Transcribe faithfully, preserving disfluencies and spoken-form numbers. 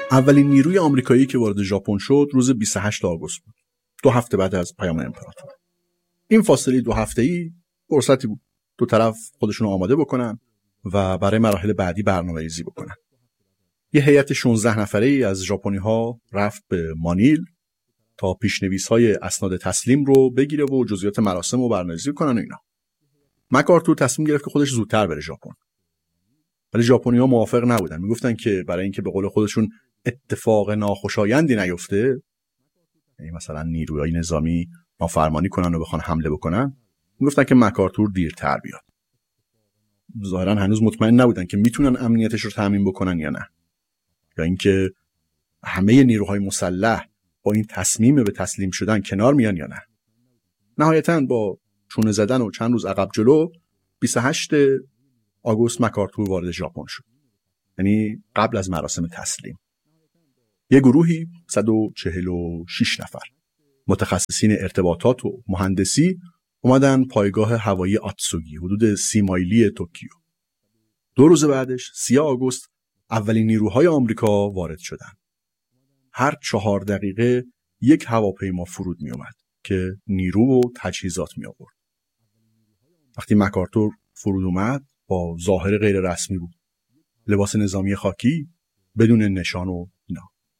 اولین نیروی آمریکایی که وارد ژاپن شد روز بیست و هشتم آگوست بود. دو هفته بعد از پیام امپراتور. این فاصله دو هفته‌ای فرصتی بود دو طرف خودشون رو آماده بکنن و برای مراحل بعدی برنامه‌ریزی بکنن. یه هیئت شانزده نفره‌ای از ژاپنی‌ها رفت به مانیل تا پیش‌نویس‌های اسناد تسلیم رو بگیره و جزئیات مراسم رو برنامه‌ریزی کنن و اینا. مکارتور تصمیم گرفت که خودش زودتر بره ژاپن. ولی ژاپنی‌ها موافق نبودن. میگفتن که برای اینکه به قول خودشون اتفاق ناخوشایندی نیفته، یعنی مثلا نیروهای نظامی نافرمانی کنن و بخوان حمله بکنن، میگفتن که مکارتور دیرتر بیاد. ظاهرا هنوز مطمئن نبودن که میتونن امنیتش رو تامین بکنن یا نه، یا اینکه همه نیروهای مسلح با این تصمیم به تسلیم شدن کنار میان یا نه. نهایتاً با چونه زدن و چند روز عقب جلو بیست و هشتم آگوست مکارتور وارد ژاپن شد، یعنی قبل از مراسم تسلیم. یه گروهی صد و چهل و شش نفر متخصصین ارتباطات و مهندسی اومدن پایگاه هوایی آتسوگی حدود سی مایلی توکیو. دو روز بعدش سوم آگوست اولین نیروهای آمریکا وارد شدن. هر چهار دقیقه یک هواپیما فرود می اومد که نیرو و تجهیزات می آورد. وقتی مکارتور فرود اومد با ظاهر غیر رسمی بود. لباس نظامی خاکی بدون نشان و